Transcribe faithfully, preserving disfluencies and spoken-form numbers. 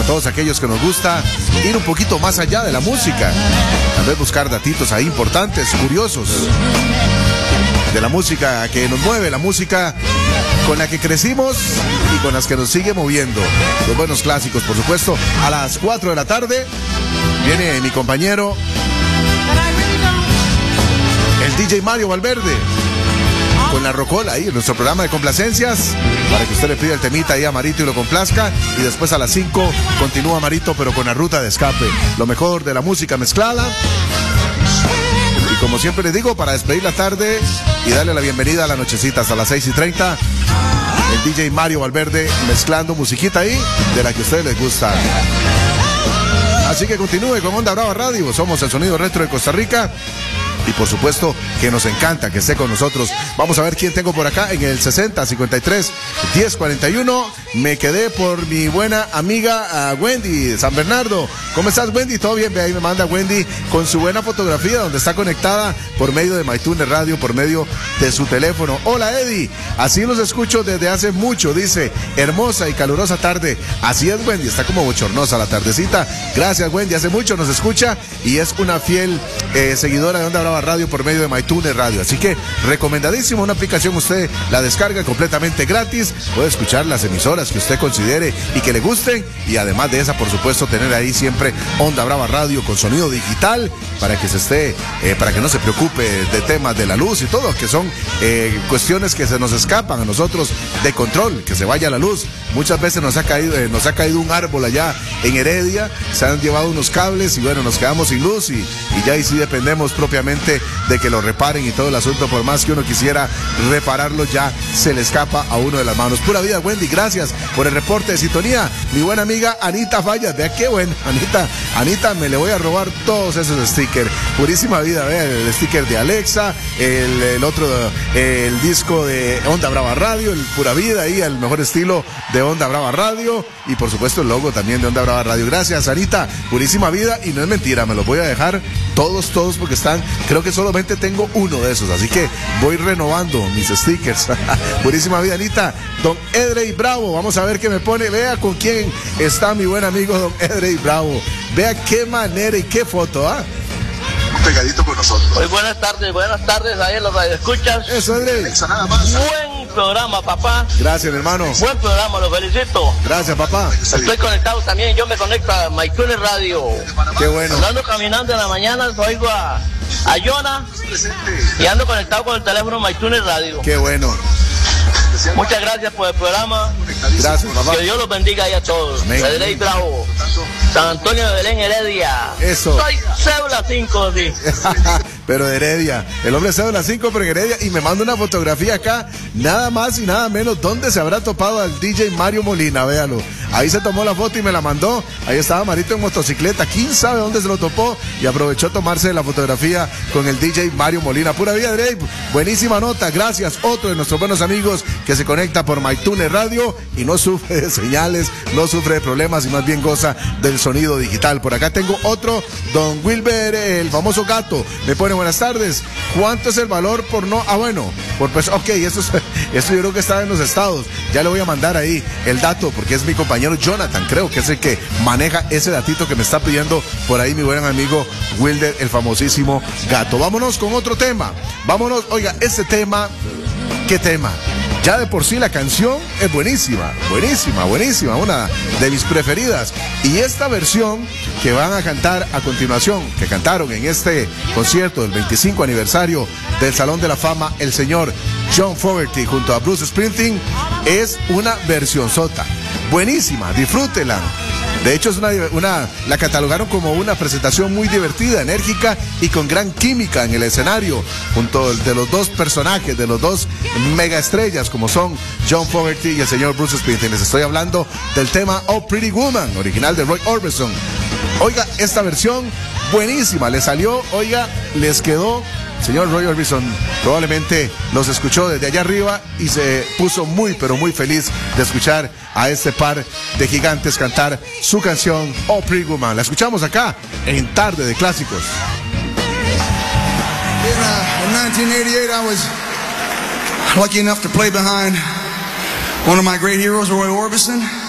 para todos aquellos que nos gusta ir un poquito más allá de la música, tal vez buscar datitos ahí importantes, curiosos, de la música que nos mueve, la música con la que crecimos y con las que nos sigue moviendo. Los buenos clásicos, por supuesto. A las cuatro de la tarde viene mi compañero, el D J Mario Valverde, con la rocola ahí en nuestro programa de complacencias, para que usted le pida el temita ahí a Marito y lo complazca. Y después a las cinco continúa Marito, pero con la ruta de escape, lo mejor de la música mezclada. Y como siempre les digo, para despedir la tarde y darle la bienvenida a la nochecita hasta las seis y treinta, el D J Mario Valverde mezclando musiquita ahí de la que a ustedes les gusta. Así que continúe con Onda Brava Radio. Somos el sonido retro de Costa Rica. Y por supuesto que nos encanta que esté con nosotros. Vamos a ver quién tengo por acá en el sesenta, cincuenta y tres, diez, cuarenta y uno. Me quedé por mi buena amiga uh, Wendy de San Bernardo. ¿Cómo estás, Wendy? ¿Todo bien? Ahí me manda Wendy con su buena fotografía donde está conectada por medio de MyTuner Radio, por medio de su teléfono. Hola, Eddie. Así los escucho desde hace mucho. Dice, hermosa y calurosa tarde. Así es, Wendy. Está como bochornosa la tardecita. Gracias, Wendy. Hace mucho nos escucha y es una fiel eh, seguidora de Onda Brava Radio por medio de MyTuner Radio. Así que recomendadísimo, una aplicación, usted la descarga completamente gratis, puede escuchar las emisoras que usted considere y que le gusten, y además de esa, por supuesto, tener ahí siempre Onda Brava Radio con sonido digital para que se esté, eh, para que no se preocupe de temas de la luz y todo, que son eh, cuestiones que se nos escapan a nosotros de control, que se vaya la luz. Muchas veces nos ha caído, eh, nos ha caído un árbol allá en Heredia, se han llevado unos cables y bueno, nos quedamos sin luz y, y ya ahí sí dependemos propiamente de que lo reparen y todo el asunto. Por más que uno quisiera repararlo, ya se le escapa a uno de las manos. Pura vida, Wendy, gracias por el reporte de sintonía. Mi buena amiga Anita Fallas, vea qué bueno, Anita, Anita, me le voy a robar todos esos stickers. Purísima vida, vea el sticker de Alexa, el, el otro, el disco de Onda Brava Radio, el Pura Vida, ahí el mejor estilo de Onda Brava Radio, y por supuesto el logo también de Onda Brava Radio. Gracias, Anita, purísima vida, y no es mentira, me los voy a dejar todos, todos, porque están, creo que solamente tengo uno de esos, así que voy renovando mis stickers. Buenísima vida, Anita. Don Edrey Bravo, vamos a ver qué me pone. Vea con quién está mi buen amigo Don Edrey Bravo. Vea qué manera y qué foto, ¿ah? Pegadito con nosotros. Muy buenas tardes, buenas tardes ahí en los radioescuchas. Eso, Edrey. Buen programa, papá. Gracias, mi hermano. Buen programa, lo felicito. Gracias, papá. Estoy conectado también, yo me conecto a MyTuner Radio. Qué bueno. Ando caminando en la mañana, oigo a, a Jonah y ando conectado con el teléfono MyTuner Radio. Qué bueno. Muchas gracias por el programa. Gracias, papá. Que Dios los bendiga ahí a todos. Edrey Bravo, San Antonio de Belén, Heredia. Eso. Soy cédula cinco, sí. Pero de Heredia. El hombre cédula cinco, pero en Heredia. Y me manda una fotografía acá, nada más y nada menos. ¿Dónde se habrá topado al D J Mario Molina? Véalo. Ahí se tomó la foto y me la mandó. Ahí estaba Marito en motocicleta. ¿Quién sabe dónde se lo topó? Y aprovechó tomarse la fotografía con el D J Mario Molina. Pura vida, Drake. Buenísima nota. Gracias. Otro de nuestros buenos amigos que se conecta por MyTuner Radio y no sufre de señales, no sufre de problemas y más bien goza del sonido digital. Por acá tengo otro, Don Wilber, el famoso gato. Me pone buenas tardes. ¿Cuánto es el valor por no? Ah, bueno, por pues, ok, esto, es, esto yo creo que está en los estados. Ya le voy a mandar ahí el dato porque es mi compañero Jonathan, creo que es el que maneja ese datito que me está pidiendo por ahí mi buen amigo Wilder, el famosísimo gato. Vámonos con otro tema. Vámonos, oiga, este tema, ¿qué tema? Ya de por sí la canción es buenísima, buenísima, buenísima, una de mis preferidas. Y esta versión que van a cantar a continuación, que cantaron en este concierto del veinticinco aniversario del Salón de la Fama, el señor John Fogerty junto a Bruce Springsteen, es una versión sota. Buenísima, disfrútela. De hecho, es una, una, la catalogaron como una presentación muy divertida, enérgica y con gran química en el escenario, junto de los dos personajes, de los dos megaestrellas como son John Fogerty y el señor Bruce Springsteen. Les estoy hablando del tema Oh Pretty Woman, original de Roy Orbison. Oiga, esta versión buenísima, le salió, oiga, les quedó. Señor Roy Orbison probablemente los escuchó desde allá arriba y se puso muy pero muy feliz de escuchar a este par de gigantes cantar su canción Oh Pretty Woman. La escuchamos acá en Tarde de Clásicos. In, uh, in nineteen eighty-eight, I was lucky enough to play behind one of my great heroes, Roy Orbison.